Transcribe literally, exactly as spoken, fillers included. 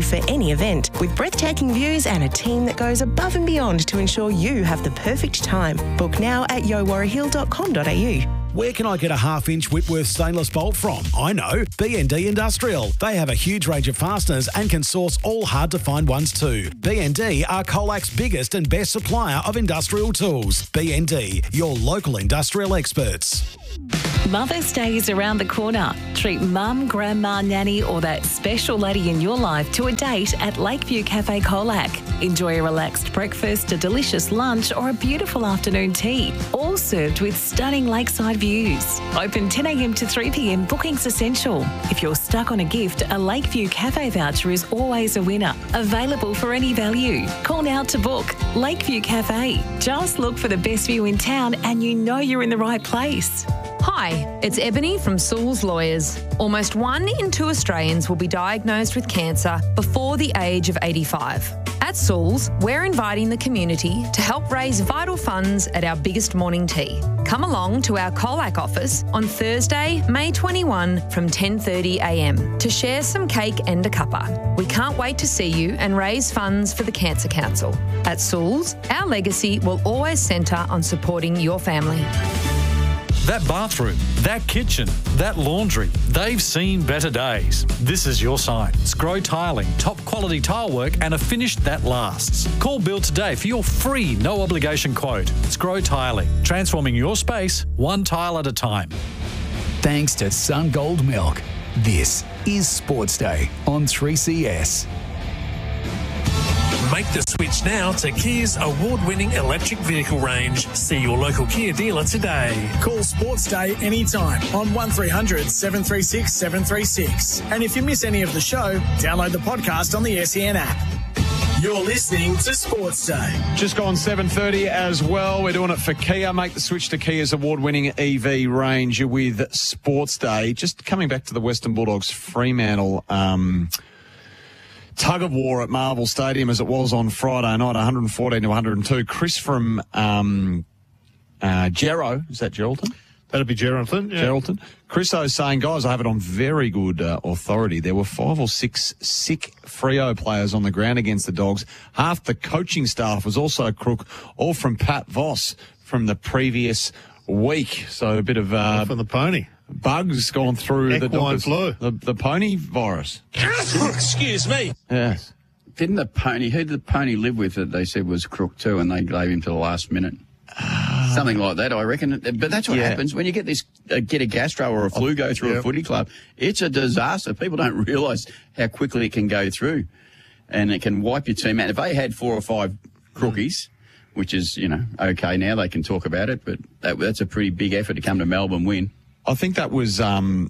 for any event, with breathtaking views and a team that goes above and beyond to ensure you have the perfect time. Book now at yo warra hill dot com dot a u. Where can I get a half-inch Whitworth stainless bolt from? I know, B N D Industrial. They have a huge range of fasteners and can source all hard-to-find ones too. B N D are Colac's biggest and best supplier of industrial tools. B N D, your local industrial experts. Mother's Day is around the corner. Treat mum, grandma, nanny or that special lady in your life to a date at Lakeview Cafe Colac. Enjoy a relaxed breakfast, a delicious lunch or a beautiful afternoon tea, all served with stunning lakeside views. Open ten a m to three p m, bookings essential. If you're stuck on a gift, a Lakeview Cafe voucher is always a winner. Available for any value. Call now to book. Lakeview Cafe. Just look for the best view in town and you know you're in the right place. Hi, it's Ebony from Sewell's Lawyers. Almost one in two Australians will be diagnosed with cancer before the age of eighty-five. At Sewell's, we're inviting the community to help raise vital funds at our biggest morning tea. Come along to our Colac office on Thursday, May twenty-first from ten thirty a m to share some cake and a cuppa. We can't wait to see you and raise funds for the Cancer Council. At Sewell's, our legacy will always centre on supporting your family. That bathroom, that kitchen, that laundry, they've seen better days. This is your sign. Scrow Tiling, top quality tile work and a finish that lasts. Call Bill today for your free, no obligation quote. Scrow Tiling, transforming your space one tile at a time. Thanks to Sun Gold Milk. This is Sports Day on three C S. Make the switch now to Kia's award-winning electric vehicle range. See your local Kia dealer today. Call Sports Day anytime on one three hundred seven three six seven three six. And if you miss any of the show, download the podcast on the S E N app. You're listening to Sports Day. Just gone seven thirty as well. We're doing it for Kia. Make the switch to Kia's award-winning E V range with Sports Day. Just coming back to the Western Bulldogs Fremantle um tug of war at Marvel Stadium as it was on Friday night, one fourteen to one oh two. Chris from um, uh, Gero, is that Geraldton? That'd be Geraldton, yeah. Geraldton. Chris O's saying, guys, I have it on very good uh, authority. There were five or six sick Freo players on the ground against the Dogs. Half the coaching staff was also crook, all from Pat Voss from the previous week. So a bit of... Uh, from the pony. Bugs gone through Equine the Dogs. flu. The, the pony virus. Excuse me. Yes. Didn't the pony, who did the pony live with that they said was crook too, and they gave him to the last minute? Uh, Something like that, I reckon. But that's what yeah. happens when you get this, uh, get a gastro or a flu go through yep. a footy club. It's a disaster. People don't realise how quickly it can go through, and it can wipe your team out. If they had four or five crookies, which is, you know, okay now, they can talk about it, but that, that's a pretty big effort to come to Melbourne win. I think that was um,